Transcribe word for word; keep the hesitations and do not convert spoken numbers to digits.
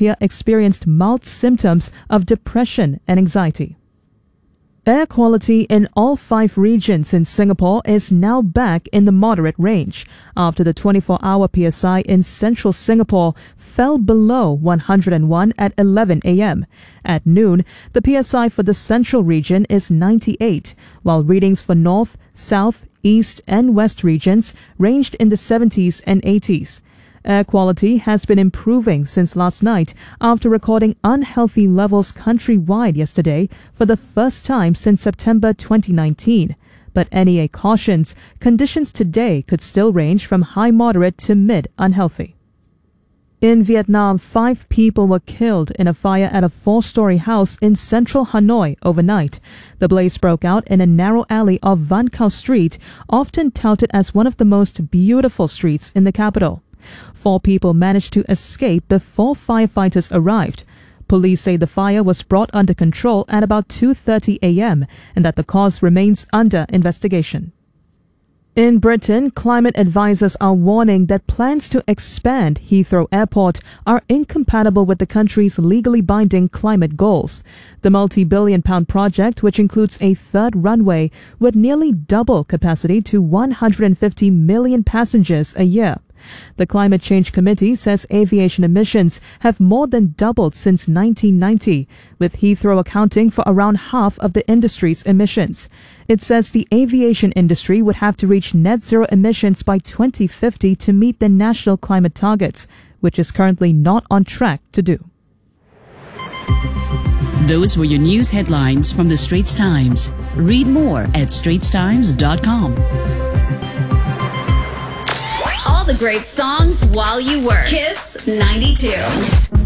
here experienced mild symptoms of depression and anxiety. Air quality in all five regions in Singapore is now back in the moderate range after the twenty-four hour P S I in central Singapore fell below one hundred one at eleven a.m. At noon, the P S I for the central region is ninety-eight, while readings for north, south, east and west regions ranged in the seventies and eighties. Air quality has been improving since last night after recording unhealthy levels countrywide yesterday for the first time since September twenty nineteen. But N E A cautions conditions today could still range from high moderate to mid unhealthy. In Vietnam, five people were killed in a fire at a four-story house in central Hanoi overnight. The blaze broke out in a narrow alley of Van Cao Street, often touted as one of the most beautiful streets in the capital. Four people managed to escape before firefighters arrived. Police say the fire was brought under control at about two thirty a.m. and that the cause remains under investigation. In Britain, climate advisors are warning that plans to expand Heathrow Airport are incompatible with the country's legally binding climate goals. The multi-billion pound project, which includes a third runway, would nearly double capacity to one hundred fifty million passengers a year. The Climate Change Committee says aviation emissions have more than doubled since nineteen ninety, with Heathrow accounting for around half of the industry's emissions. It says the aviation industry would have to reach net zero emissions by twenty fifty to meet the national climate targets, which is currently not on track to do. Those were your news headlines from the Straits Times. Read more at straits times dot com. All the great songs while you work. Kiss ninety-two.